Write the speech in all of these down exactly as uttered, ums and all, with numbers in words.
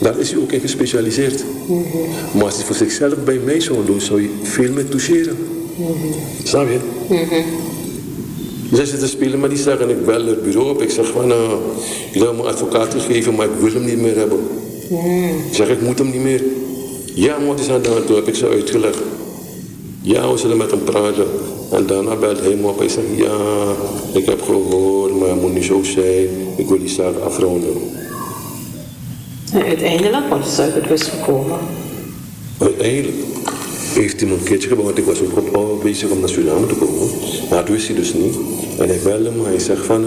Daar is hij ook in gespecialiseerd. Mm-hmm. Maar als hij voor zichzelf bij mij zou doen, zou je veel meer toucheren. Mm-hmm. Snap je? Mm-hmm. Zij zitten spelen, maar die zeggen, ik bel het bureau op. Ik zeg van, uh, je wil me advocaat geven, maar ik wil hem niet meer hebben. Mm. Ik zeg, ik moet hem niet meer. Ja, maar wat is aan de hand? Toen heb ik ze uitgelegd. Ja, we zullen met hem praten. En daarna belt hij me op. Hij zegt, ja, ik heb gehoord, maar het moet niet zo zijn. Ik wil die zaak afronden. En uiteindelijk was het uit het bus gekomen. Uiteindelijk heeft hij me een keertje gebeld, want ik was ook op bezig om naar Suriname te komen. Maar dat wist hij dus niet. En ik belde hem, hij zegt van, uh,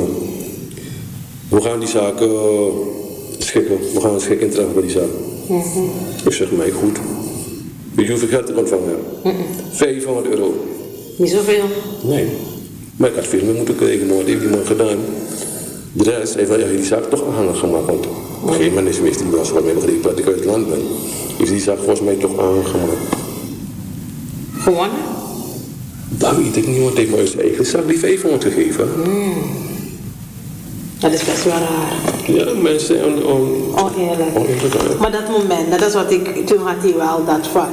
we gaan die zaak uh, schikken. We gaan een schikking treffen bij die zaak. Mm-hmm. Ik zeg, mij goed. Weet je hoeveel geld ik ontvangen heb? Mm-mm. vijfhonderd euro. Niet zoveel? Nee. Maar ik had veel meer moeten krijgen, maar wat heeft die man gedaan? De rest heeft hij die zaak toch aanhangig gemaakt. Want op een gegeven moment heeft hij wel mij begrepen dat ik uit het land ben. Heeft die zaak volgens mij toch aangemaakt. Gewoon? Dat weet ik niet, want hij heeft me uit zijn eigen zaak die vijfhonderd gegeven. Mm. Dat is best wel raar. Ja, mensen zijn on, on, oneerlijk. oneerlijk. Maar dat moment, dat is wat ik, toen had hij wel dat van,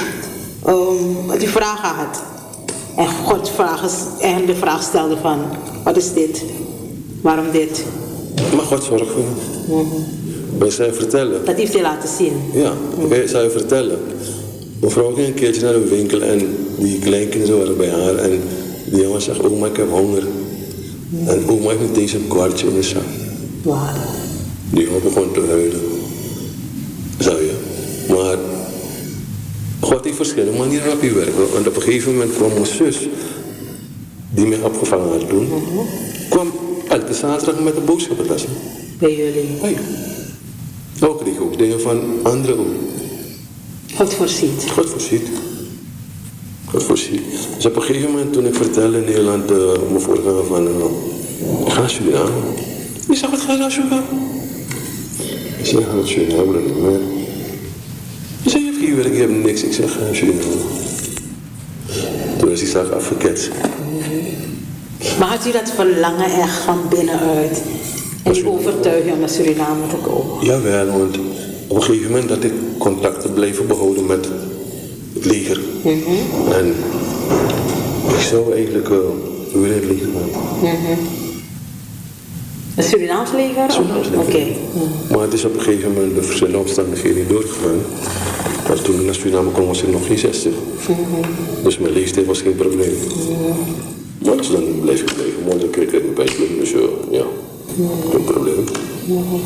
um, wat hij vragen had. En God vragen, en de vraag stelde van, wat is dit? Waarom dit? Maar God zorgt voor je. Mm-hmm. Maar zou je vertellen? Dat heeft hij laten zien. Ja, oké, okay, zou je vertellen. Mijn vrouw ging een keertje naar een winkel en die kleinkinderen waren bij haar. En die jongen zegt, oma, ik heb honger. Mm. En oma heeft meteen een kwartje in de zak. Wow. Die jongen begon te huilen. Zou je? Maar God heeft verschillende manieren op je werken. Want op een gegeven moment kwam mijn zus, die mij opgevangen had toen, mm-hmm. kwam elke zaterdag met een boodschappentas. Bij jullie? Hey. Nou kreeg ik ook dingen van anderen ook. God voorziet. God voorziet. God voorziet. Dus op een gegeven moment toen ik vertelde in Nederland, uh, mijn voorganger van, uh, ik ga naar Suriname. Die zei, wat ga je naar Suriname? Ik zei, ik ga naar Suriname, dat niet meer. Die zei, je hebt hier werk, je hebt niks. Ik zeg, ga naar Suriname. Toen is die zaak afgeketst. Maar had u dat verlangen echt van binnenuit? En die overtuiging om naar Suriname te komen? Jawel, want op een gegeven moment dat ik contacten bleef behouden met het leger. Mm-hmm. En ik zou eigenlijk uh, weer in het leger gaan. Mm-hmm. Een Surinaams leger? Surinaams leger. Oké. Okay. Mm. Maar het is op een gegeven moment de verschillende omstandigheden niet doorgegaan. Maar toen ik naar Suriname kwam was ik nog geen zestig. Mm-hmm. Dus mijn leeftijd was geen probleem. Mm-hmm. Maar dus dan bleef ik blijven, want dan kreeg ik mijn pijsje. Dus uh, ja, mm-hmm. geen probleem. Mm-hmm.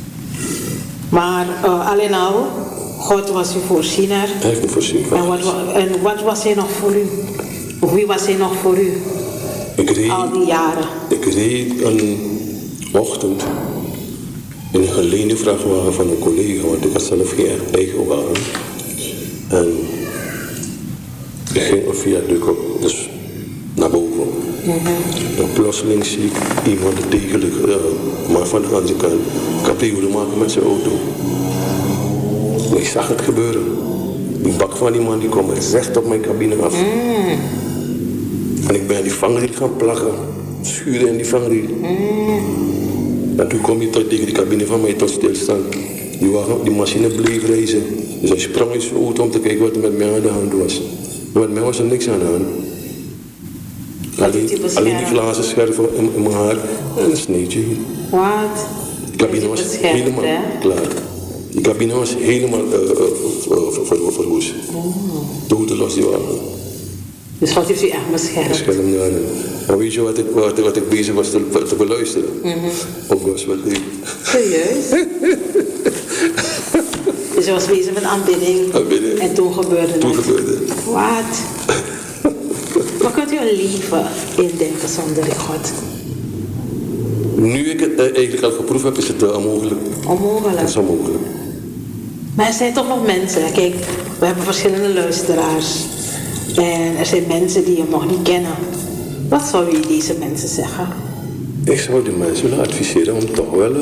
Maar uh, alleen al, God was uw voorziener. Hij heeft me voorzien. En wat, en wat was hij nog voor u? Of wie was hij nog voor u? Ik reed, al die jaren. Ik reed een ochtend in een geleende vrachtwagen van een collega, want ik had zelf geen eigen wagen. En ik ging een viaduct op, dus naar boven. Mm-hmm. En plotseling zie ik iemand degelijk, uh, maar van de andere kant, capriolen maken met zijn auto. En ik zag het gebeuren. Die bak van die man die kwam recht op mijn cabine af. Mm. En ik ben die vangrail gaan plakken, schuren in die vangrail. Mm. En toen kwam hij tot tegen die cabine van mij tot stilstand. Die, wagen, die machine bleef reizen. Dus hij sprong in zijn auto om te kijken wat er met mij aan de hand was. Maar met mij was er niks aan de hand. Alleen, alleen die glazen scherven in, in mijn haar en een sneetje hier. Wat? De cabine was helemaal hè? klaar. Die cabine was helemaal uh, uh, verwoest. Oh. De hoeden los die wagen. Dus wat heeft u echt beschermd? Beschermd, ja. Maar weet je wat ik, wat, wat ik bezig was te, te beluisteren? Mm-hmm. Ook was wat ik... Serieus? Dus je was bezig met aanbidding. Aanbidding. En toen gebeurde toen het? Toen gebeurde het. Wat? Maar kunt u een leven indenken zonder God? Nu ik het eigenlijk al geproefd heb, is het uh, onmogelijk. Onmogelijk? Het is onmogelijk. Maar er zijn toch nog mensen. Kijk, we hebben verschillende luisteraars. En er zijn mensen die hem nog niet kennen. Wat zou u deze mensen zeggen? Ik zou die mensen willen adviseren om toch wel uh,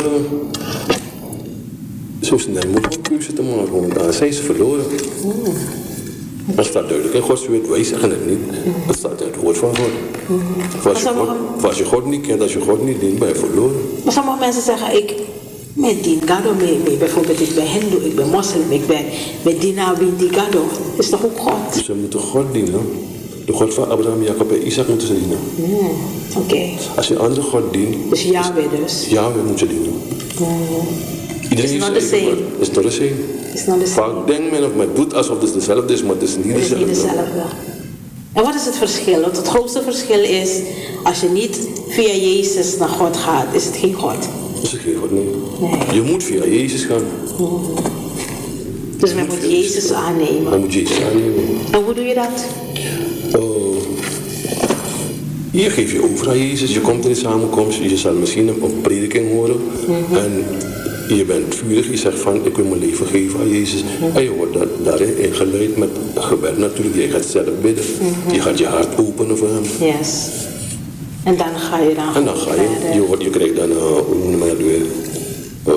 zo snel mogelijk een keuze te maken. Want daar zijn ze verloren. Mm. Dat staat duidelijk in Gods wet. Wij zeggen het niet. Mm. Dat staat in het woord van God. Mm. Als, je God, als je God niet kent, als je God niet dient, ben je verloren. Maar sommige mensen zeggen, ik, Met die gado mee, mee. Bijvoorbeeld ik ben hindoe, ik ben moslim, ik ben met Dina binti gado. Is toch ook God? Dus we moeten God dienen. De God van Abraham, Jacob en Isaac moeten ze dienen. Mm, Oké. Okay. Als je een andere God dient... Dus Yahweh dus? Yahweh moet je dienen. Mm. Iedereen is not the same. Is not the same. Is not the same. Vaak denkt men of men doet alsof het dezelfde is, maar het is niet dezelfde. Het is niet dezelfde. En wat is het verschil? Want het grootste verschil is, als je niet via Jezus naar God gaat, is het geen God. Is het geen God, nee. nee. Je moet via Jezus gaan. Mm. Dus men moet, moet Jezus, Jezus aannemen. Men moet Jezus aannemen. En hoe doe je dat? Uh, hier geef je over aan Jezus. Je komt in een samenkomst. Je zal misschien een prediking horen. Mm-hmm. En je bent vurig. Je zegt van, ik wil mijn leven geven aan Jezus. Mm-hmm. En je wordt da- daarin ingeleid met gebed natuurlijk. Je gaat zelf bidden. Mm-hmm. Je gaat je hart openen voor hem. Yes. En dan ga je dan En dan ga je. Je, wordt, je krijgt dan, uh, hoe noem je dat weer? Uh,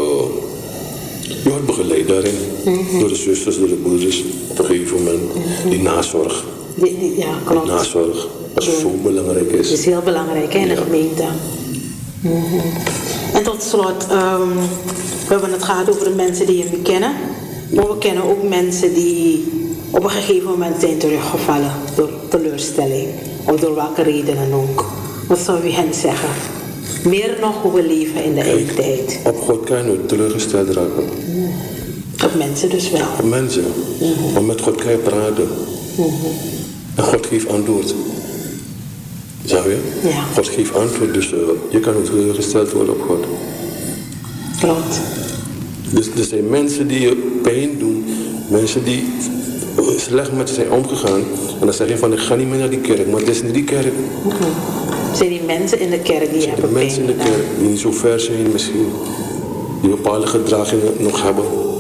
je wordt begeleid daarin. Mm-hmm. Door de zusters, door de broeders. Op een gegeven moment. Mm-hmm. Die nazorg. Die, die, ja, klopt. Die nazorg. Dat is zo belangrijk is. Dat is heel belangrijk hè, in de gemeente. Mm-hmm. En tot slot, um, we hebben het gehad over de mensen die je niet kennen. Maar we kennen ook mensen die op een gegeven moment zijn teruggevallen door teleurstelling. Of door welke redenen ook. Wat zou u hen zeggen? Meer nog hoe we leven in de eindtijd. Op God kan je nooit teleurgesteld raken. Mm. Op mensen dus wel. Op mensen. Mm-hmm. Maar met God kan je praten. Mm-hmm. En God geeft antwoord. Zou je? Ja. God geeft antwoord, dus uh, je kan niet teleurgesteld worden op God. Klopt. Dus er zijn mensen die je pijn doen. Mensen die slecht met je zijn omgegaan. En dan zeg je van, ik ga niet meer naar die kerk. Maar het is niet die kerk. Mm-hmm. Zijn die mensen in de kerk die je hebben pijn mensen in de kerk die niet zo ver zijn misschien. Die bepaalde gedragingen nog hebben.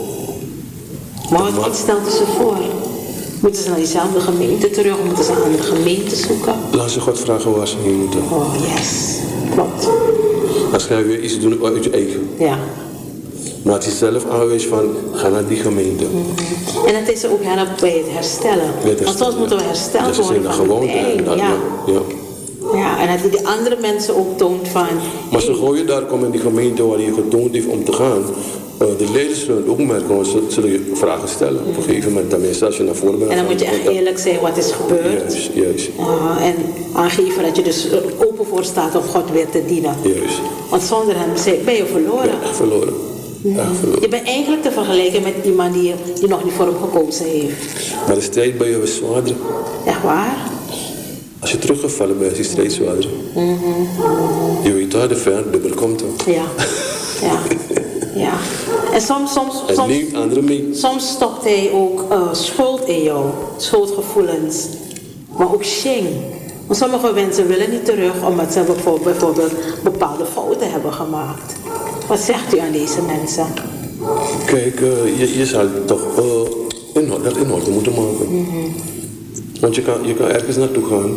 Maar wat, wat stelt u ze voor? Moeten ze naar diezelfde gemeente terug? Moeten ze een andere gemeente zoeken? Laat ze God vragen waar ze heen moeten. Oh yes, klopt. Dan ga je weer iets doen uit je eigen. Ja. Maar het is zelf aangewezen van, ga naar die gemeente. Mm-hmm. En het is ook helpen bij het herstellen. Het Want soms moeten we hersteld worden van gewoonte, pijn. Ja. Ja. Ja. Ja, en dat die andere mensen ook toont van... Maar ze gooien daar komen in die gemeente waar je getoond heeft om te gaan. Uh, de leiders zullen het ook merken, want ze zullen je vragen stellen. Op een gegeven moment, tenminste als je naar voren bent. En dan moet je echt eerlijk zijn wat is gebeurd. Juist, juist. Uh, en aangeven dat je dus open voor staat om God weer te dienen. Juist. Want zonder hem ben je verloren. Ja, echt verloren. Mm. Echt verloren. Je bent eigenlijk te vergelijken met iemand die, die nog niet voor hem gekozen heeft. Maar de strijd bij jou is zwaarder. Echt waar? Als je teruggevallen bent, is die strijd zwaarder. Mm-hmm. Je weet daar de vijand dubbel komt. Hè? Ja, ja. Ja. En soms, soms, en soms, neemt anderen mee. soms stopt hij ook uh, schuld in jou, schuldgevoelens, maar ook shame. Want sommige mensen willen niet terug omdat ze bijvoorbeeld, bijvoorbeeld bepaalde fouten hebben gemaakt. Wat zegt u aan deze mensen? Kijk, uh, je, je zal toch uh, in, dat in orde moeten maken. Mm-hmm. Want je kan, je kan ergens naartoe gaan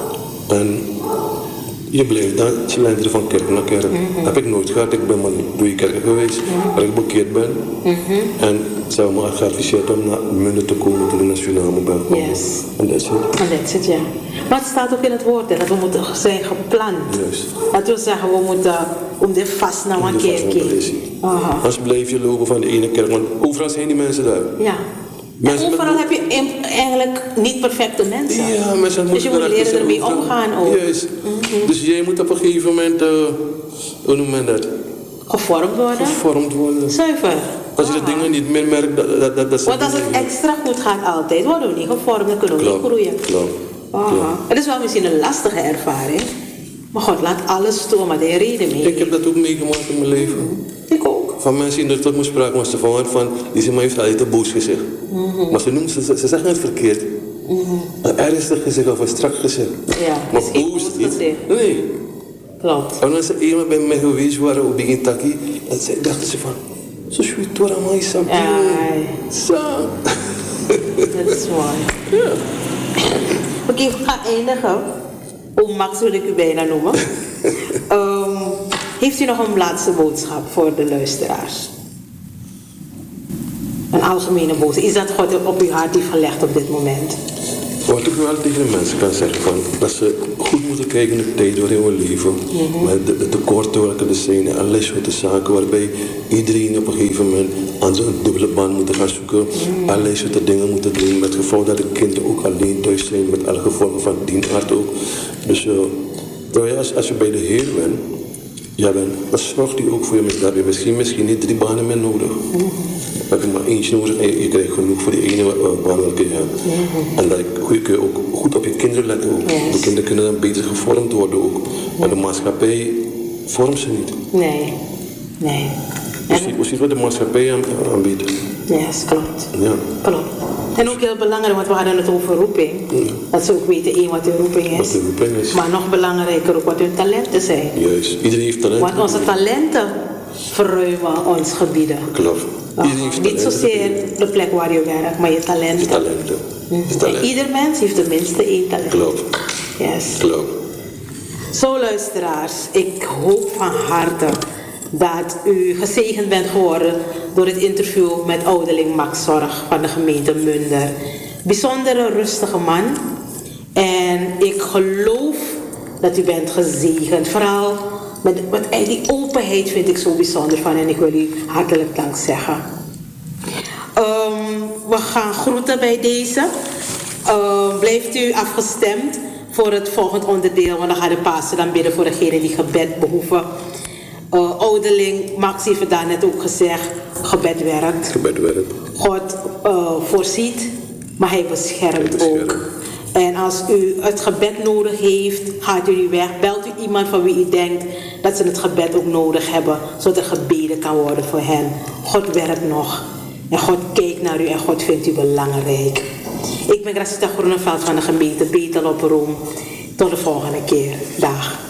en je blijft dan slenteren van kerk naar kerk. Mm-hmm. Heb ik nooit gehad. Ik ben maar door je kerken geweest, mm-hmm. waar ik bekeerd ben. Mm-hmm. En ze hebben me geadviseerd om naar Munden te komen, door de nationale bank. Yes. En dat is het. En dat is het, ja. Maar het staat ook in het woord, hè, dat we moeten zijn gepland. Juist. Dat wil zeggen, we moeten om dit vast naar een kerkje. Anders blijf je lopen van de ene kerk, want overal zijn die mensen daar. Ja. En overal heb je eigenlijk niet perfecte mensen. Ja, mensen dus je moet leren ermee omgaan ook. Juist. Mm-hmm. Dus jij moet op een gegeven moment, uh, hoe noem je dat? Gevormd worden. Gevormd worden. Zuiver. Als je de dingen niet meer merkt, dat, dat, dat, dat want als het extra goed gaat altijd, worden we niet gevormd, dan kunnen we klopt, niet groeien. Klopt. Aha. Het is wel misschien een lastige ervaring. Maar God laat alles toe, maar de reden mee. Ik heb dat ook meegemaakt in mijn leven. Mm-hmm. Ik ook. Van mensen die er tot me spraken, was er van, van die zei, maar heeft altijd een boos gezicht. Mm-hmm. Maar ze, noemen, ze, ze zeggen het verkeerd. Mm-hmm. Een ernstig gezicht of een strak gezicht. Ja, maar boos niet. Nee. Klopt. En als ze eenmaal bij mij geweest waren op die Taki, dan dachten ze van, zo sweet door aan mij, Sam. Zo. Dat is mooi. Ja. Oké, okay, we gaan eindigen. Oom Max wil ik u bijna noemen. um, heeft u nog een laatste boodschap voor de luisteraars? Een algemene boodschap. Is dat God op uw hart heeft gelegd op dit moment? Wat ik wel tegen de mensen kan zeggen, van, dat ze goed moeten kijken naar de tijd waarin we leven. Mm-hmm. Met de, de tekorten welke er zijn en allerlei soorten zaken waarbij iedereen op een gegeven moment aan zo'n dubbele band moet gaan zoeken. Mm-hmm. Allerlei soorten dingen moeten doen, met het geval dat de kinderen ook alleen thuis zijn, met alle gevolgen van dien aard ook. Dus uh, nou ja, als, als je bij de Heer bent, ja, dan, dan zorgt hij ook voor je. Dan heb je misschien, misschien niet drie banen meer nodig. Mm-hmm. Dan heb je maar eentje nodig en je krijgt genoeg voor die ene uh, baan welke je hebt. Mm-hmm. En dan kun je ook goed op je kinderen letten. Ook. Yes. De kinderen kunnen dan beter gevormd worden ook. Mm-hmm. Maar de maatschappij vormt ze niet. Nee, nee. Hoe ziet wat de maatschappij aan, aanbiedt? Ja, yes, klopt. Ja. Klopt. En ook heel belangrijk, want we hadden het over roeping. Ja. Dat ze ook weten, één, wat hun roeping is. Wat de roeping is. Maar nog belangrijker ook wat hun talenten zijn. Juist, iedereen heeft talenten. Want onze talenten verruimen ons gebieden. Klopt. Iedereen heeft talenten. Niet zozeer de plek waar je werkt, maar je talenten. Je talenten. Mm. Je talenten. Ieder mens heeft tenminste één talent. Klopt. Yes. Klopt. Zo luisteraars, ik hoop van harte dat u gezegend bent geworden door het interview met ouderling Max Zorg van de gemeente Munder. Bijzondere rustige man. En ik geloof dat u bent gezegend. Vooral met, met die openheid vind ik zo bijzonder van en ik wil u hartelijk dank zeggen. Um, we gaan groeten bij deze. Uh, blijft u afgestemd voor het volgende onderdeel, want dan gaat de pastor dan bidden voor degenen die gebed behoeven. Uh, ouderling, Max heeft daar net ook gezegd, gebed werkt. Gebed werkt. God uh, voorziet, maar hij beschermt, hij beschermt ook. En als u het gebed nodig heeft, gaat u niet weg. Belt u iemand van wie u denkt dat ze het gebed ook nodig hebben, zodat er gebeden kan worden voor hen. God werkt nog. En God kijkt naar u en God vindt u belangrijk. Ik ben Gracita Groeneveld van de gemeente Betel op Roem. Tot de volgende keer. Dag.